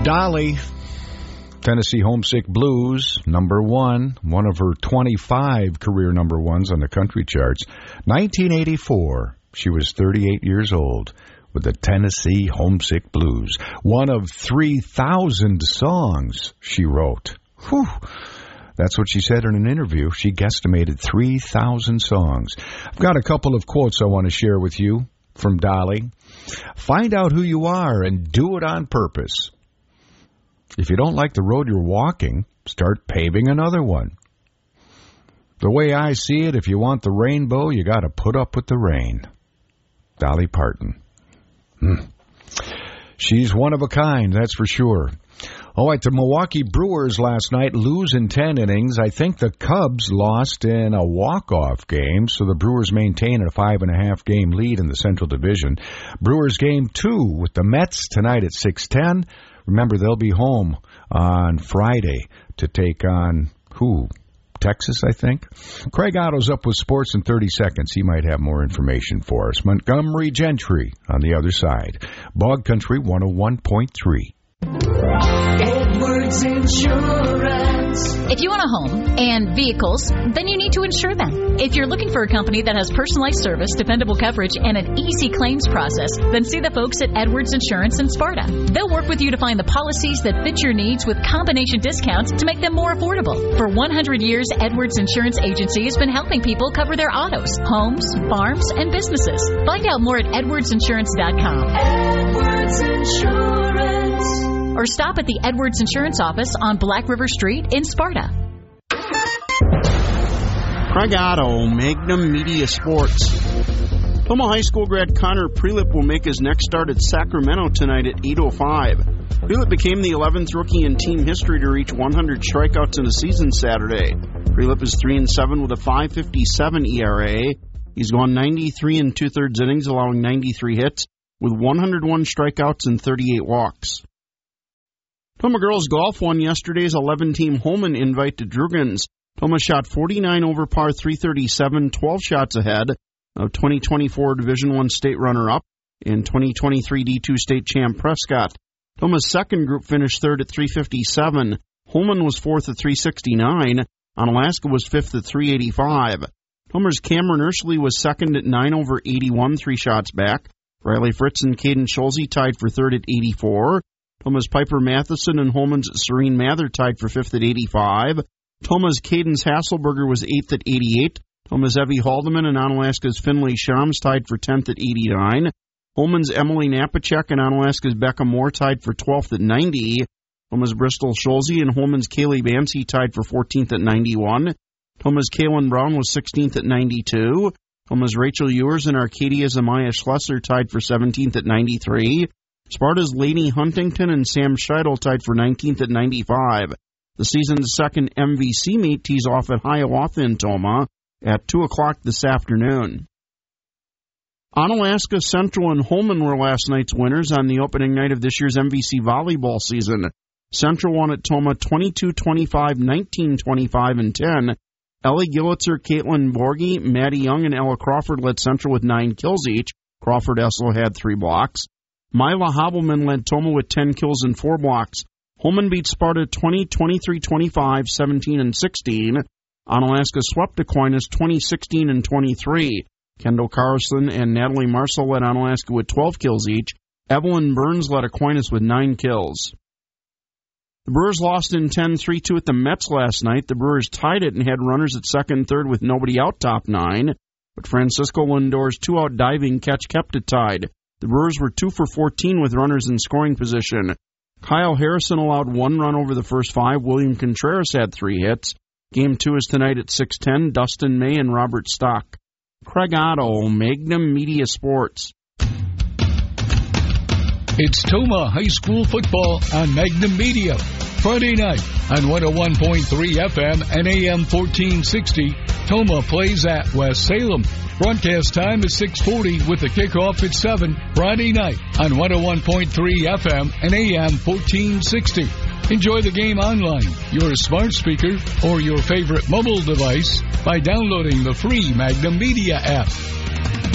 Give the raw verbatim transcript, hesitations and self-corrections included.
Dolly, Tennessee Homesick Blues, number one, one of her twenty-five career number ones on the country charts. nineteen eighty-four, she was thirty-eight years old with the Tennessee Homesick Blues. One of three thousand songs she wrote. Whew. That's what she said in an interview. She guesstimated three thousand songs. I've got a couple of quotes I want to share with you from Dolly. Find out who you are and do it on purpose. If you don't like the road you're walking, start paving another one. The way I see it, if you want the rainbow, you got to put up with the rain. Dolly Parton. Hmm. She's one of a kind, that's for sure. All right, the Milwaukee Brewers last night lose in ten innings. I think the Cubs lost in a walk-off game, so the Brewers maintain a five and a half game lead in the Central Division. Brewers game two with the Mets tonight at six ten. Remember, they'll be home on Friday to take on who? Texas, I think. Craig Otto's up with sports in thirty seconds. He might have more information for us. Montgomery Gentry on the other side. Bog Country one oh one point three. Edwards Insurance. If you own a home and vehicles, then you need to insure them. If you're looking for a company that has personalized service, dependable coverage, and an easy claims process, then see the folks at Edwards Insurance in Sparta. They'll work with you to find the policies that fit your needs with combination discounts to make them more affordable. For one hundred years, Edwards Insurance Agency has been helping people cover their autos, homes, farms, and businesses. Find out more at edwards insurance dot com. Edwards Insurance. Or stop at the Edwards Insurance office on Black River Street in Sparta. Craig Otto, Magnum Media Sports. Toma High School grad Connor Prelip will make his next start at Sacramento tonight at eight oh five. Prelip became the eleventh rookie in team history to reach one hundred strikeouts in a season Saturday. Prelip is three and seven with a five fifty-seven E R A. He's gone ninety-three and two-thirds innings, allowing ninety-three hits, with one hundred one strikeouts and thirty-eight walks. Toma girls golf won yesterday's eleven-team Holman invite to Drugans. Toma shot forty-nine over par three thirty-seven, twelve shots ahead of twenty twenty-four Division I state runner-up and twenty twenty-three D two state champ Prescott. Toma's second group finished third at three fifty-seven. Holman was fourth at three sixty-nine. Onalaska was fifth at three eighty-five. Toma's Cameron Ursley was second at nine over eighty-one, three shots back. Riley Fritz and Caden Schulze tied for third at eighty-four. Toma's Piper Matheson and Holman's Serene Mather tied for fifth at eighty-five. Toma's Cadence Hasselberger was eighth at eighty-eight. Toma's Evie Haldeman and Onalaska's Finley Shams tied for tenth at eighty-nine. Holman's Emily Napachek and Onalaska's Becca Moore tied for twelfth at ninety. Toma's Bristol Schulze and Holman's Kaylee Bansi tied for fourteenth at ninety-one. Toma's Kaylin Brown was sixteenth at ninety-two. Toma's Rachel Ewers and Arcadia's Amaya Schlesser tied for seventeenth at ninety-three. Sparta's Lainey Huntington and Sam Scheidel tied for nineteenth at ninety-five. The season's second M V C meet tees off at Hiawatha in Toma at two o'clock this afternoon. Onalaska, Central, and Holman were last night's winners on the opening night of this year's M V C volleyball season. Central won at Toma twenty-two twenty-five, nineteen twenty-five, and ten. Ellie Gillitzer, Caitlin Borgie, Maddie Young, and Ella Crawford led Central with nine kills each. Crawford also had three blocks. Mila Hobbleman led Toma with ten kills and four blocks. Holman beat Sparta twenty, twenty-three, twenty-five, seventeen, and sixteen. Onalaska swept Aquinas twenty, sixteen, and twenty-three. Kendall Carlson and Natalie Marcel led Onalaska with twelve kills each. Evelyn Burns led Aquinas with nine kills. The Brewers lost in ten, three two at the Mets last night. The Brewers tied it and had runners at second and third with nobody out top nine. But Francisco Lindor's two-out diving catch kept it tied. The Brewers were two for fourteen with runners in scoring position. Kyle Harrison allowed one run over the first five. William Contreras had three hits. Game two is tonight at six ten. Dustin May and Robert Stock. Craig Otto, Magnum Media Sports. It's Toma High School football on Magnum Media. Friday night on one oh one point three F M and A M fourteen sixty. Toma plays at West Salem. Broadcast time is six forty with the kickoff at seven. Friday night on one oh one point three F M and A M fourteen sixty. Enjoy the game online, your smart speaker, or your favorite mobile device by downloading the free Magnum Media app.